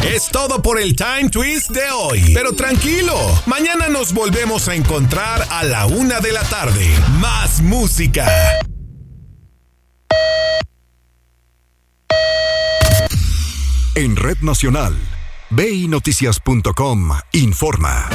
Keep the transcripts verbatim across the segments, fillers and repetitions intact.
Es todo por el Time Twist de hoy. Pero tranquilo, mañana nos volvemos a encontrar a la una de la tarde. Más música. En Red Nacional, B I Noticias punto com informa.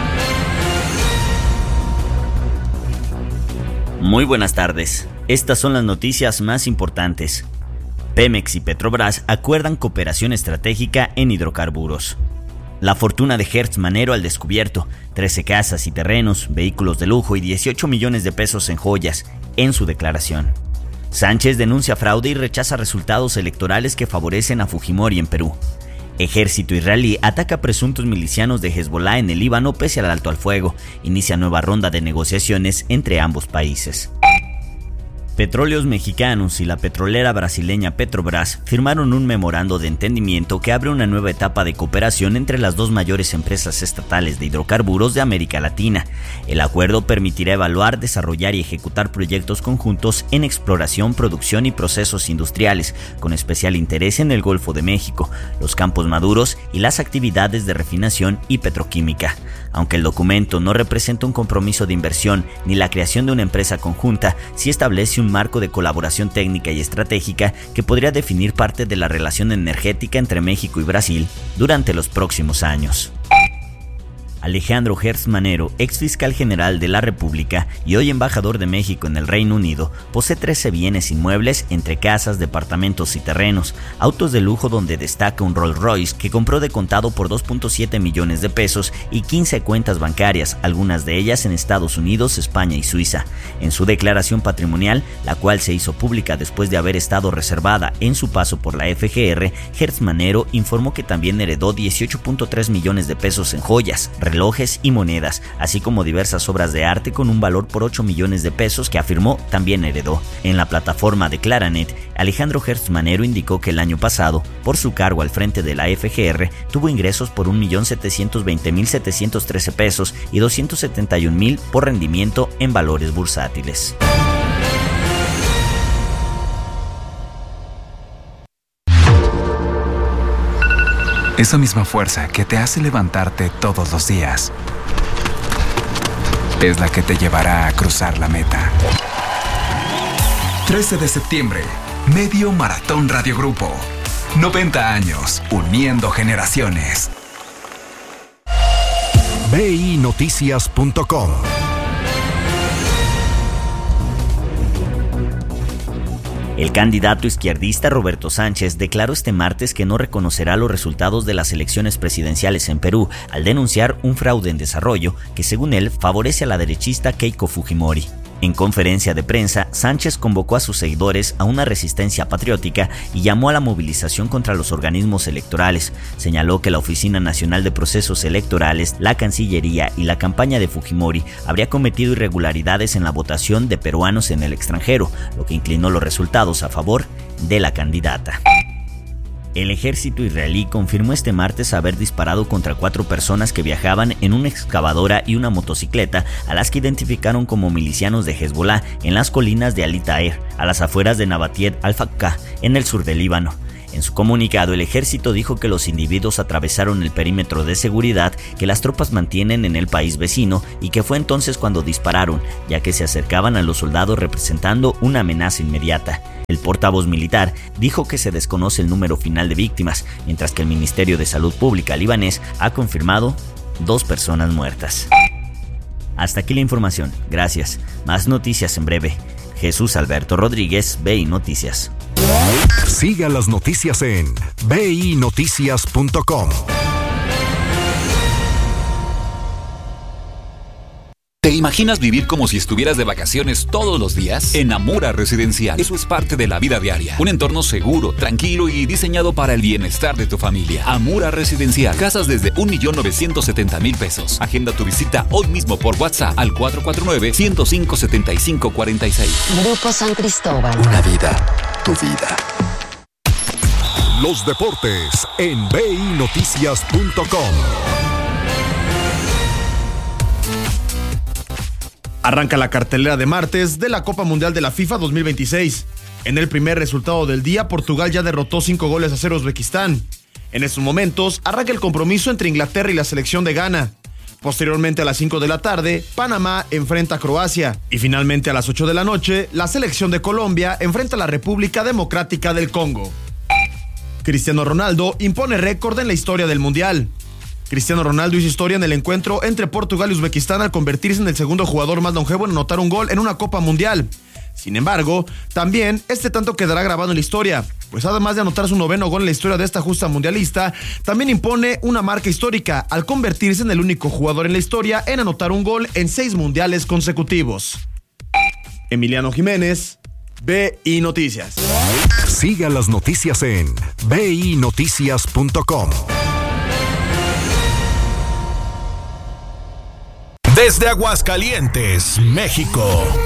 Muy buenas tardes. Estas son las noticias más importantes. Pemex y Petrobras acuerdan cooperación estratégica en hidrocarburos. La fortuna de Hertz Manero al descubierto, trece casas y terrenos, vehículos de lujo y dieciocho millones de pesos en joyas, en su declaración. Sánchez denuncia fraude y rechaza resultados electorales que favorecen a Fujimori en Perú. Ejército israelí ataca a presuntos milicianos de Hezbollah en el Líbano pese al alto al fuego. Inicia nueva ronda de negociaciones entre ambos países. Petróleos Mexicanos y la petrolera brasileña Petrobras firmaron un memorando de entendimiento que abre una nueva etapa de cooperación entre las dos mayores empresas estatales de hidrocarburos de América Latina. El acuerdo permitirá evaluar, desarrollar y ejecutar proyectos conjuntos en exploración, producción y procesos industriales, con especial interés en el Golfo de México, los campos maduros y las actividades de refinación y petroquímica. Aunque el documento no representa un compromiso de inversión ni la creación de una empresa conjunta, sí establece un marco de colaboración técnica y estratégica que podría definir parte de la relación energética entre México y Brasil durante los próximos años. Alejandro Hertz Manero, ex fiscal general de la República y hoy embajador de México en el Reino Unido, posee trece bienes inmuebles entre casas, departamentos y terrenos, autos de lujo donde destaca un Rolls Royce que compró de contado por dos punto siete millones de pesos y quince cuentas bancarias, algunas de ellas en Estados Unidos, España y Suiza. En su declaración patrimonial, la cual se hizo pública después de haber estado reservada en su paso por la F G R, Hertz Manero informó que también heredó dieciocho punto tres millones de pesos en joyas, relojes y monedas, así como diversas obras de arte con un valor por ocho millones de pesos que afirmó también heredó. En la plataforma de Claranet, Alejandro Hertz Manero indicó que el año pasado, por su cargo al frente de la F G R, tuvo ingresos por un millón setecientos veinte mil setecientos trece pesos y doscientos setenta y un mil por rendimiento en valores bursátiles. Esa misma fuerza que te hace levantarte todos los días es la que te llevará a cruzar la meta. trece de septiembre, Medio Maratón Radio Grupo. noventa años, uniendo generaciones. B I Noticias punto com. El candidato izquierdista Roberto Sánchez declaró este martes que no reconocerá los resultados de las elecciones presidenciales en Perú al denunciar un fraude en desarrollo que, según él, favorece a la derechista Keiko Fujimori. En conferencia de prensa, Sánchez convocó a sus seguidores a una resistencia patriótica y llamó a la movilización contra los organismos electorales. Señaló que la Oficina Nacional de Procesos Electorales, la Cancillería y la campaña de Fujimori habría cometido irregularidades en la votación de peruanos en el extranjero, lo que inclinó los resultados a favor de la candidata. El ejército israelí confirmó este martes haber disparado contra cuatro personas que viajaban en una excavadora y una motocicleta, a las que identificaron como milicianos de Hezbollah en las colinas de Ali Taher, a las afueras de Nabatiet al-Fakka, en el sur del Líbano. En su comunicado, el ejército dijo que los individuos atravesaron el perímetro de seguridad que las tropas mantienen en el país vecino y que fue entonces cuando dispararon, ya que se acercaban a los soldados representando una amenaza inmediata. El portavoz militar dijo que se desconoce el número final de víctimas, mientras que el Ministerio de Salud Pública libanés ha confirmado dos personas muertas. Hasta aquí la información. Gracias. Más noticias en breve. Jesús Alberto Rodríguez, B I Noticias. Siga las noticias en B I Noticias punto com. ¿Te imaginas vivir como si estuvieras de vacaciones todos los días? En Amura Residencial. Eso es parte de la vida diaria. Un entorno seguro, tranquilo y diseñado para el bienestar de tu familia. Amura Residencial. Casas desde un millón novecientos setenta mil pesos. Agenda tu visita hoy mismo por WhatsApp al cuatro cuatro nueve, ciento cinco, setenta y cinco cuarenta y seis. Grupo San Cristóbal. Una vida, tu vida. Los deportes en B I Noticias punto com. Arranca la cartelera de martes de la Copa Mundial de la FIFA dos mil veintiséis. En el primer resultado del día, Portugal ya derrotó cinco goles a cero a Uzbekistán. En estos momentos arranca el compromiso entre Inglaterra y la selección de Ghana. Posteriormente a las cinco de la tarde, Panamá enfrenta a Croacia. Y finalmente a las ocho de la noche, la selección de Colombia enfrenta a la República Democrática del Congo. Cristiano Ronaldo impone récord en la historia del Mundial. Cristiano Ronaldo hizo historia en el encuentro entre Portugal y Uzbekistán al convertirse en el segundo jugador más longevo en anotar un gol en una Copa Mundial. Sin embargo, también este tanto quedará grabado en la historia, pues además de anotar su noveno gol en la historia de esta justa mundialista, también impone una marca histórica al convertirse en el único jugador en la historia en anotar un gol en seis mundiales consecutivos. Emiliano Jiménez, B I Noticias. Siga las noticias en b i noticias punto com. Desde Aguascalientes, México.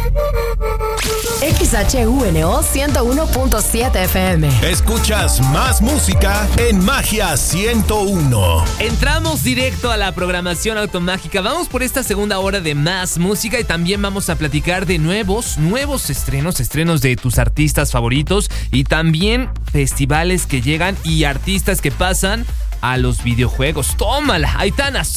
X H U N O ciento uno punto siete F M. Escuchas más música en Magia ciento uno. Entramos directo a la programación automágica. Vamos por esta segunda hora de más música y también vamos a platicar de nuevos, nuevos estrenos, estrenos de tus artistas favoritos y también festivales que llegan y artistas que pasan a los videojuegos. ¡Tómala, Aitana!